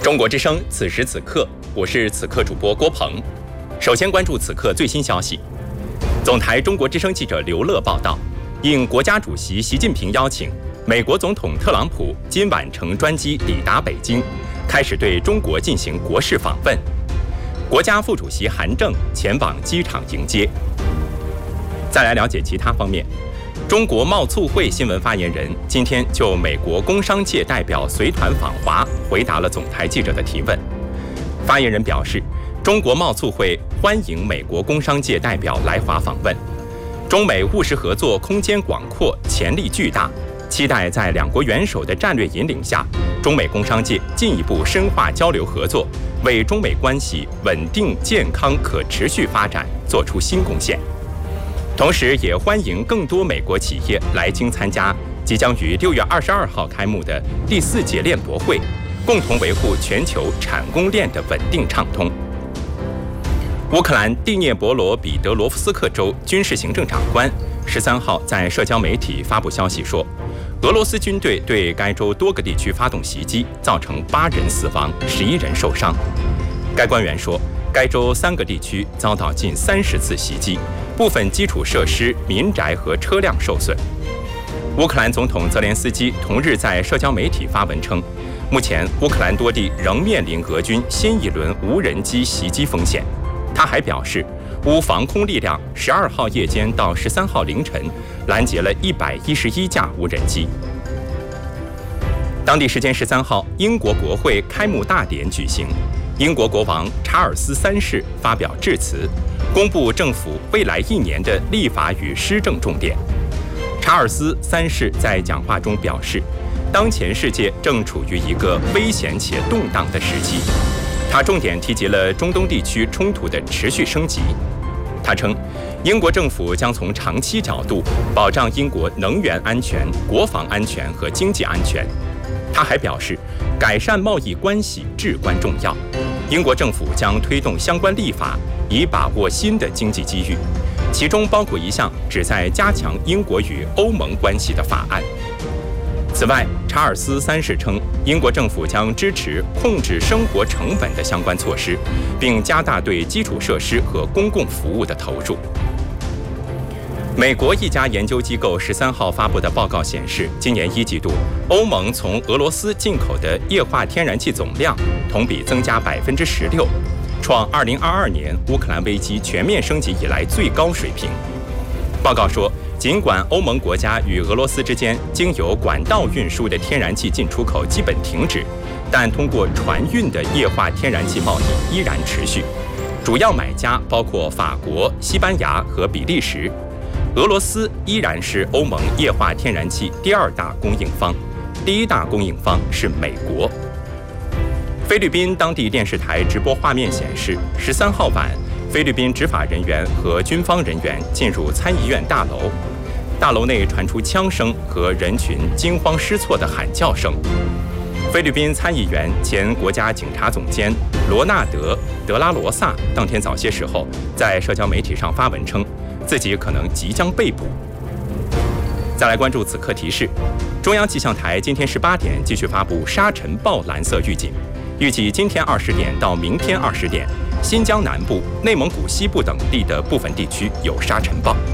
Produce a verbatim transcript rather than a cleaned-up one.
中国之声，此时此刻，我是此刻主播郭鹏。首先关注此刻最新消息。总台中国之声记者刘乐报道，应国家主席习近平邀请，美国总统特朗普今晚乘专机抵达北京，开始对中国进行国事访问。国家副主席韩正前往机场迎接。再来了解其他方面。中国贸促会新闻发言人今天就美国工商界代表随团访华回答了总台记者的提问。发言人表示，中国贸促会欢迎美国工商界代表来华访问，中美务实合作空间广阔，潜力巨大，期待在两国元首的战略引领下，中美工商界进一步深化交流合作，为中美关系稳定、健康、可持续发展做出新贡献。同时也欢迎更多美国企业来京参加即将于六月二十二号开幕的第四届链博会，共同维护全球产供链的稳定畅通。乌克兰第聂伯罗彼得罗夫斯克州军事行政长官十三号在社交媒体发布消息说，俄罗斯军队对该州多个地区发动袭击，造成八人死亡，十一人受伤。该官员说，该州三个地区遭到近三十次袭击，部分基础设施、民宅和车辆受损。乌克兰总统泽连斯基同日在社交媒体发文称，目前乌克兰多地仍面临俄军新一轮无人机袭击风险。他还表示，乌防空力量十二号夜间到十三号凌晨拦截了一百一十一架无人机。当地时间十三号，英国国会开幕大典举行，英国国王查尔斯三世发表致辞，公布政府未来一年的立法与施政重点。查尔斯三世在讲话中表示，当前世界正处于一个危险且动荡的时期。他重点提及了中东地区冲突的持续升级。他称，英国政府将从长期角度保障英国能源安全、国防安全和经济安全。他还表示，改善贸易关系至关重要。英国政府将推动相关立法，以把握新的经济机遇，其中包括一项旨在加强英国与欧盟关系的法案。此外，查尔斯三世称，英国政府将支持控制生活成本的相关措施，并加大对基础设施和公共服务的投入。美国一家研究机构十三号发布的报告显示，今年一季度，欧盟从俄罗斯进口的液化天然气总量同比增加百分之十六，创二零二二年乌克兰危机全面升级以来最高水平。报告说，尽管欧盟国家与俄罗斯之间经由管道运输的天然气进出口基本停止，但通过船运的液化天然气贸易依然持续。主要买家包括法国、西班牙和比利时。俄罗斯依然是欧盟液化天然气第二大供应方，第一大供应方是美国。菲律宾当地电视台直播画面显示，十三号晚，菲律宾执法人员和军方人员进入参议院大楼，大楼内传出枪声和人群惊慌失措的喊叫声。菲律宾参议员前国家警察总监罗纳德·德拉罗萨当天早些时候在社交媒体上发文称，自己可能即将被捕。再来关注此刻提示，中央气象台今天十八点继续发布沙尘暴蓝色预警，预计今天二十点到明天二十点，新疆南部、内蒙古西部等地的部分地区有沙尘暴。